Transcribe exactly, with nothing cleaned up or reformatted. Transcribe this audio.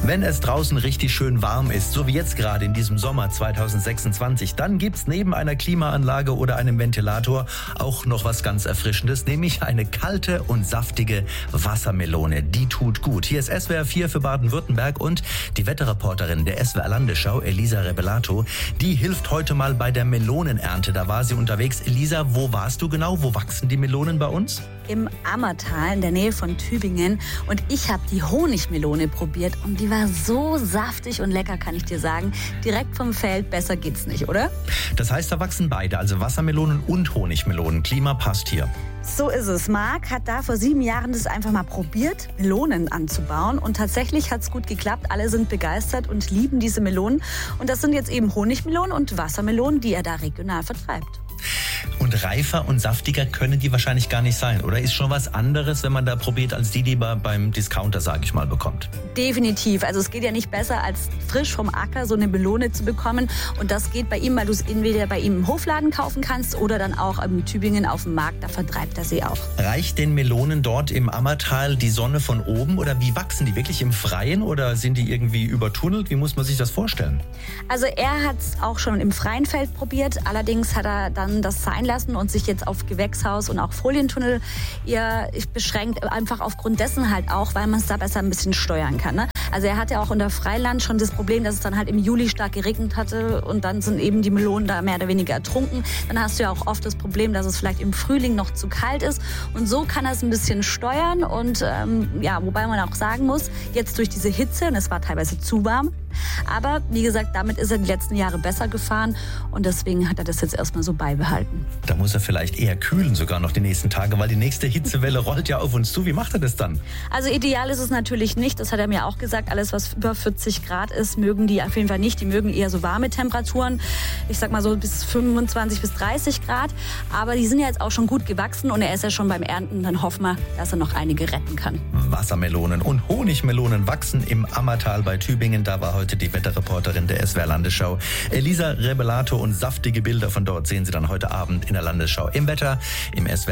Wenn es draußen richtig schön warm ist, so wie jetzt gerade in diesem Sommer zweitausendsechsundzwanzig, dann gibt's neben einer Klimaanlage oder einem Ventilator auch noch was ganz Erfrischendes, nämlich eine kalte und saftige Wassermelone. Die tut gut. Hier ist S W R vier für Baden-Württemberg und die Wetterreporterin der S W R Landesschau, Elisa Rebelato, die hilft heute mal bei der Melonenernte. Da war sie unterwegs. Elisa, wo warst du genau? Wo wachsen die Melonen bei uns? Im Ammertal in der Nähe von Tübingen, und ich habe die Honigmelone probiert und die war so saftig und lecker, kann ich dir sagen. Direkt vom Feld, besser geht's nicht, oder? Das heißt, da wachsen beide, also Wassermelonen und Honigmelonen. Klima passt hier. So ist es. Marc hat da vor sieben Jahren das einfach mal probiert, Melonen anzubauen, und tatsächlich hat's gut geklappt. Alle sind begeistert und lieben diese Melonen, und das sind jetzt eben Honigmelonen und Wassermelonen, die er da regional vertreibt. Und reifer und saftiger können die wahrscheinlich gar nicht sein, oder? Ist schon was anderes, wenn man da probiert, als die, die man beim Discounter, sage ich mal, bekommt? Definitiv. Also es geht ja nicht besser, als frisch vom Acker so eine Melone zu bekommen. Und das geht bei ihm, weil du es entweder bei ihm im Hofladen kaufen kannst oder dann auch in Tübingen auf dem Markt, da vertreibt er sie auch. Reicht den Melonen dort im Ammertal die Sonne von oben, oder wie wachsen die? Wirklich im Freien oder sind die irgendwie übertunnelt? Wie muss man sich das vorstellen? Also er hat es auch schon im freien Feld probiert. Allerdings hat er dann das sein lassen und sich jetzt auf Gewächshaus und auch Folientunnel eher beschränkt, einfach aufgrund dessen halt auch, weil man es da besser ein bisschen steuern kann. Ne? Also er hatte auch unter Freiland schon das Problem, dass es dann halt im Juli stark geregnet hatte und dann sind eben die Melonen da mehr oder weniger ertrunken. Dann hast du ja auch oft das Problem, dass es vielleicht im Frühling noch zu kalt ist, und so kann er es ein bisschen steuern. Und ähm, ja, wobei man auch sagen muss, jetzt durch diese Hitze, und es war teilweise zu warm, aber wie gesagt, damit ist er die letzten Jahre besser gefahren, und deswegen hat er das jetzt erstmal so beibehalten. Da muss er vielleicht eher kühlen sogar noch die nächsten Tage, weil die nächste Hitzewelle rollt ja auf uns zu. Wie macht er das dann? Also ideal ist es natürlich nicht, das hat er mir auch gesagt. Alles, was über vierzig Grad ist, mögen die auf jeden Fall nicht. Die mögen eher so warme Temperaturen. Ich sag mal so bis fünfundzwanzig bis dreißig Grad. Aber die sind ja jetzt auch schon gut gewachsen und er ist ja schon beim Ernten. Dann hoffen wir, dass er noch einige retten kann. Wassermelonen und Honigmelonen wachsen im Ammertal bei Tübingen. Da war heute die Wetterreporterin der S W R Landesschau, Elisa Rebelato, und saftige Bilder von dort sehen Sie dann heute Abend in der Landesschau im Wetter im S W R.